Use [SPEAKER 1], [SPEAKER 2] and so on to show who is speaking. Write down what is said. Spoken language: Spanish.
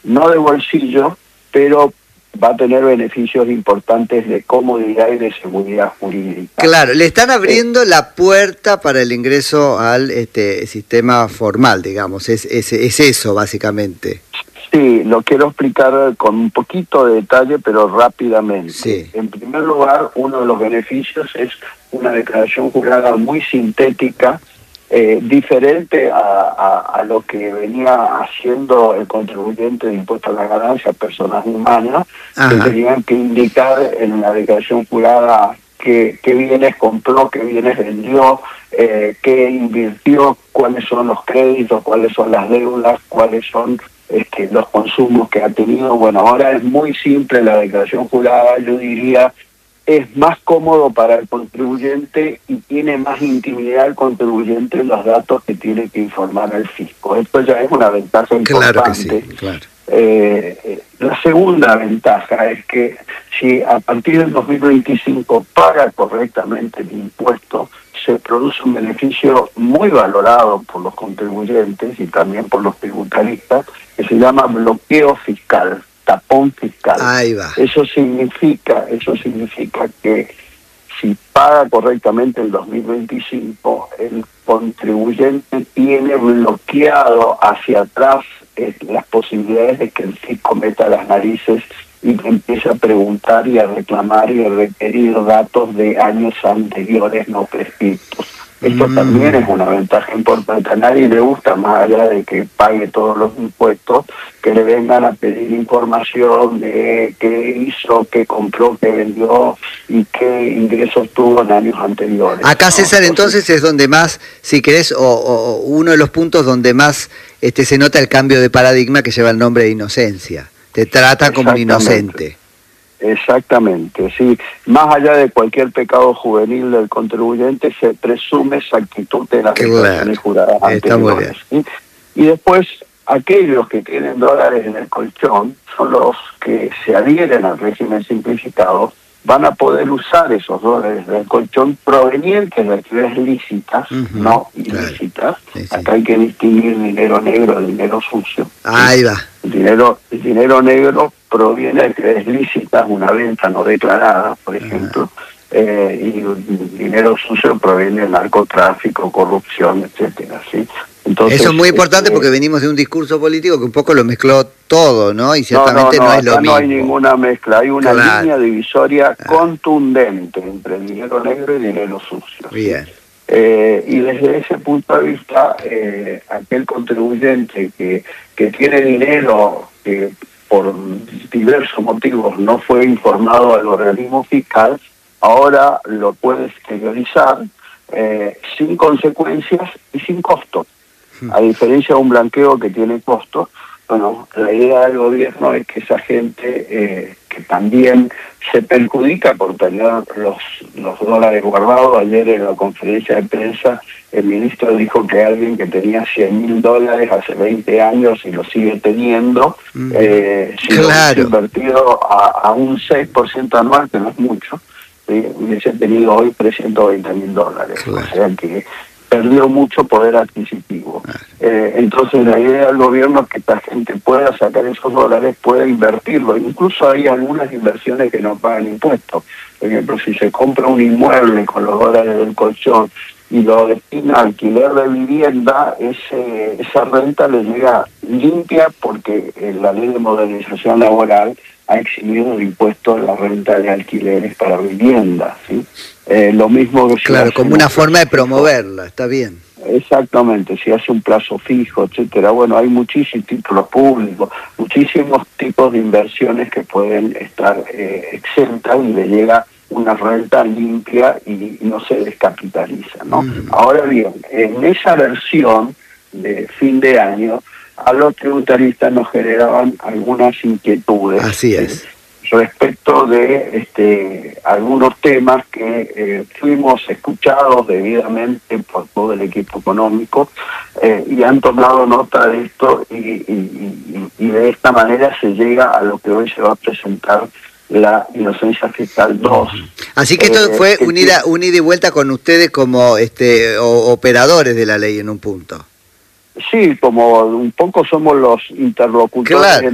[SPEAKER 1] no de bolsillo, pero va a tener beneficios importantes de comodidad y de seguridad jurídica.
[SPEAKER 2] Claro, le están abriendo la puerta para el ingreso al sistema formal, digamos, es eso básicamente.
[SPEAKER 1] Sí, lo quiero explicar con un poquito de detalle, pero rápidamente.
[SPEAKER 2] Sí.
[SPEAKER 1] En primer lugar, uno de los beneficios es una declaración jurada muy sintética, diferente a lo que venía haciendo el contribuyente de impuesto a la ganancia, personas humanas, que tenían que indicar en la declaración jurada qué bienes compró, qué bienes vendió, qué invirtió, cuáles son los créditos, cuáles son las deudas, cuáles son los consumos que ha tenido. Bueno, ahora es muy simple la declaración jurada, yo diría, es más cómodo para el contribuyente y tiene más intimidad el contribuyente en los datos que tiene que informar al fisco. Esto ya es una ventaja importante.
[SPEAKER 2] Claro que sí, claro.
[SPEAKER 1] La segunda ventaja es que si a partir del 2025 paga correctamente el impuesto, se produce un beneficio muy valorado por los contribuyentes y también por los tributaristas, que se llama bloqueo fiscal, tapón fiscal.
[SPEAKER 2] Ahí va.
[SPEAKER 1] Eso significa que si paga correctamente el 2025, el contribuyente tiene bloqueado hacia atrás las posibilidades de que el fisco meta las narices y que empiece a preguntar y a reclamar y a requerir datos de años anteriores no prescritos. Esto también es una ventaja importante. A nadie le gusta, más allá de que pague todos los impuestos, que le vengan a pedir información de qué hizo, qué compró, qué vendió y qué ingresos tuvo en años anteriores.
[SPEAKER 2] Acá, César, entonces es donde más, si querés, o uno de los puntos donde más se nota el cambio de paradigma que lleva el nombre de inocencia. Te trata como un inocente.
[SPEAKER 1] Exactamente, sí. Más allá de cualquier pecado juvenil del contribuyente, se presume exactitud de las declaraciones juradas anteriores. ¿Sí? Y después, aquellos que tienen dólares en el colchón son los que se adhieren al régimen simplificado, van a poder usar esos dólares del colchón provenientes de actividades lícitas, no ilícitas.
[SPEAKER 2] Sí.
[SPEAKER 1] Acá hay que distinguir dinero negro de dinero sucio.
[SPEAKER 2] Ahí va.
[SPEAKER 1] El dinero negro proviene de actividades lícitas, una venta no declarada, por ejemplo, y dinero sucio proviene del narcotráfico, corrupción, etcétera, ¿sí? Entonces,
[SPEAKER 2] eso es muy importante porque venimos de un discurso político que un poco lo mezcló todo, ¿no? Y ciertamente no es lo mismo.
[SPEAKER 1] No hay ninguna mezcla, hay una línea divisoria contundente entre dinero negro y dinero sucio.
[SPEAKER 2] Bien.
[SPEAKER 1] Y desde ese punto de vista, aquel contribuyente que tiene dinero que por diversos motivos no fue informado al organismo fiscal, ahora lo puede exteriorizar sin consecuencias y sin costo. A diferencia de un blanqueo que tiene costo, bueno, la idea del gobierno es que esa gente que también se perjudica por tener los dólares guardados. Ayer en la conferencia de prensa el ministro dijo que alguien que tenía $100.000 hace 20 años y lo sigue teniendo, si lo hubiese invertido a un 6% anual, que no es mucho, hubiese tenido hoy $320.000. O sea que perdió mucho poder adquisitivo. Entonces la idea del gobierno es que esta gente pueda sacar esos dólares, pueda invertirlo. Incluso hay algunas inversiones que no pagan impuestos. Por ejemplo, si se compra un inmueble con los dólares del colchón y lo destina a alquiler de vivienda, esa renta le llega limpia porque la ley de modernización laboral ha eximido de impuestos la renta de alquileres para vivienda, ¿sí? Lo mismo que
[SPEAKER 2] claro, como una forma de promoverla, está bien.
[SPEAKER 1] Exactamente, si hace un plazo fijo, etcétera. Bueno, hay muchísimos títulos públicos, muchísimos tipos de inversiones que pueden estar exentas y le llega una renta limpia y no se descapitaliza, ¿no? Ahora bien, en esa versión de fin de año, a los tributaristas nos generaban algunas inquietudes.
[SPEAKER 2] Así es.
[SPEAKER 1] Respecto de algunos temas que fuimos escuchados debidamente por todo el equipo económico y han tomado nota de esto y de esta manera se llega a lo que hoy se va a presentar la inocencia fiscal 2.
[SPEAKER 2] Así que esto fue un ida y vuelta con ustedes como operadores de la ley en un punto.
[SPEAKER 1] Sí, como un poco somos los interlocutores.
[SPEAKER 2] Claro.